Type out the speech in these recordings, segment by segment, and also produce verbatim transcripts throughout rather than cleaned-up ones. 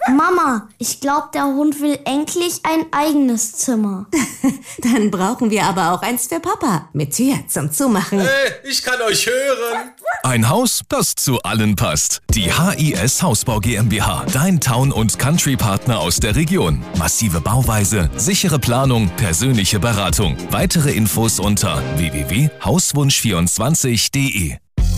Mama, ich glaube, der Hund will endlich ein eigenes Zimmer. Dann brauchen wir aber auch eins für Papa. Mit Tür zum Zumachen. Hey, ich kann euch hören. Ein Haus, das zu allen passt. Die H I S Hausbau GmbH. Dein Town- und Country-Partner aus der Region. Massive Bauweise, sichere Planung, persönliche Beratung. Weitere Infos unter w w w punkt hauswunsch vierundzwanzig punkt de.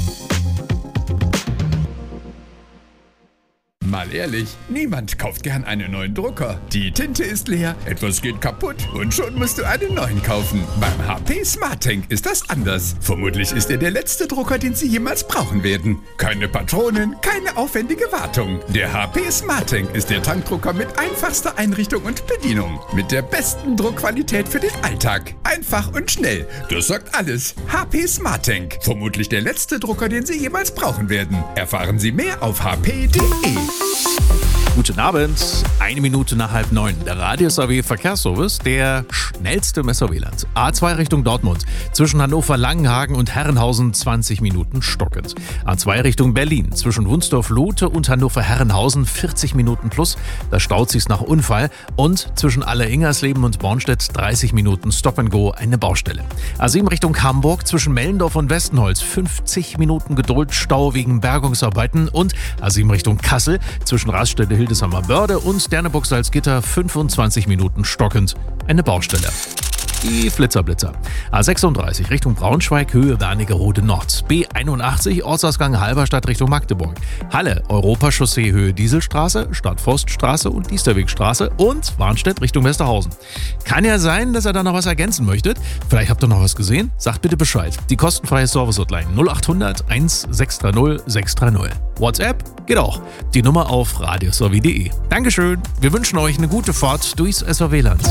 Mal ehrlich, niemand kauft gern einen neuen Drucker. Die Tinte ist leer, etwas geht kaputt und schon musst du einen neuen kaufen. Beim H P SmartTank ist das anders. Vermutlich ist er der letzte Drucker, den Sie jemals brauchen werden. Keine Patronen, keine aufwendige Wartung. Der H P SmartTank ist der Tankdrucker mit einfachster Einrichtung und Bedienung. Mit der besten Druckqualität für den Alltag. Einfach und schnell. Das sagt alles. H P SmartTank. Vermutlich der letzte Drucker, den Sie jemals brauchen werden. Erfahren Sie mehr auf h p punkt de. Guten Abend, eine Minute nach halb neun. Der Radius A W Verkehrsservice, der schnellste im S V W-Land. A zwei Richtung Dortmund, zwischen Hannover-Langenhagen und Herrenhausen zwanzig Minuten stockend. A zwei Richtung Berlin, zwischen Wunsdorf-Lote und Hannover-Herrenhausen vierzig Minuten plus. Da staut sich's nach Unfall. Und zwischen Aller-Ingersleben und Bornstedt dreißig Minuten Stop-and-Go, eine Baustelle. A sieben Richtung Hamburg, zwischen Mellendorf und Westenholz fünfzig Minuten Geduld, Stau wegen Bergungsarbeiten. Und A sieben Richtung Kassel, zwischen Raststätte Hildesheimer Börde und Derneburg Salzgitter fünfundzwanzig Minuten stockend, eine Baustelle. Die Flitzerblitzer. A sechsunddreißig Richtung Braunschweig, Höhe Wernigerode Nord. B einundachtzig Ortsausgang Halberstadt Richtung Magdeburg. Halle, Europachaussee Höhe Dieselstraße, Stadtforststraße und Diesterwegstraße und Warnstedt Richtung Westerhausen. Kann ja sein, dass ihr da noch was ergänzen möchtet. Vielleicht habt ihr noch was gesehen? Sagt bitte Bescheid. Die kostenfreie Service-Hotline null achthundert eins sechs drei null sechs drei null. WhatsApp geht auch. Die Nummer auf radius punkt w punkt de. Dankeschön. Wir wünschen euch eine gute Fahrt durchs S V W-Land.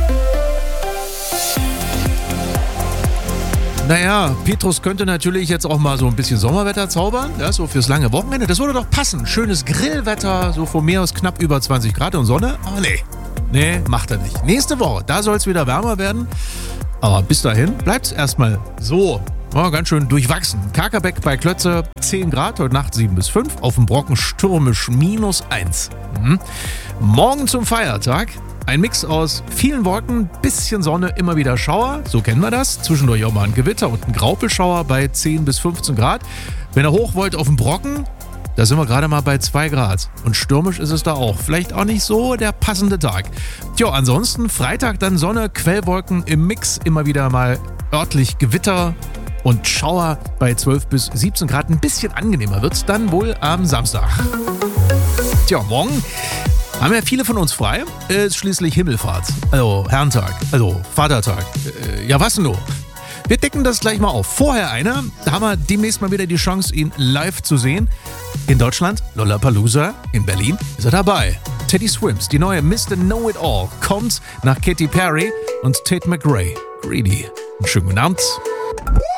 Naja, Petrus könnte natürlich jetzt auch mal so ein bisschen Sommerwetter zaubern, ja, so fürs lange Wochenende. Das würde doch passen. Schönes Grillwetter, so von mir aus knapp über zwanzig Grad und Sonne. Aber nee, nee, macht er nicht. Nächste Woche, da soll es wieder wärmer werden. Aber bis dahin bleibt es erstmal so. Ja, ganz schön durchwachsen. Kakerbeck bei Klötze zehn Grad, heute Nacht sieben bis fünf. Auf dem Brocken stürmisch minus eins. Mhm. Morgen zum Feiertag. Ein Mix aus vielen Wolken, bisschen Sonne, immer wieder Schauer, so kennen wir das. Zwischendurch auch mal ein Gewitter und ein Graupelschauer bei zehn bis fünfzehn Grad. Wenn ihr hoch wollt auf dem Brocken, da sind wir gerade mal bei zwei Grad. Und stürmisch ist es da auch. Vielleicht auch nicht so der passende Tag. Tja, ansonsten Freitag dann Sonne, Quellwolken im Mix, immer wieder mal örtlich Gewitter und Schauer bei zwölf bis siebzehn Grad. Ein bisschen angenehmer wird es dann wohl am Samstag. Tja, morgen haben ja viele von uns frei. Ist schließlich Himmelfahrt. Also Herrentag. Also Vatertag. Äh, ja, was denn nur? Wir decken das gleich mal auf. Vorher einer. Da haben wir demnächst mal wieder die Chance, ihn live zu sehen. In Deutschland, Lollapalooza. In Berlin ist er dabei. Teddy Swims, die neue Mister Know-It-All, kommt nach Katy Perry und Tate McRae. Greedy. Einen schönen guten Abend.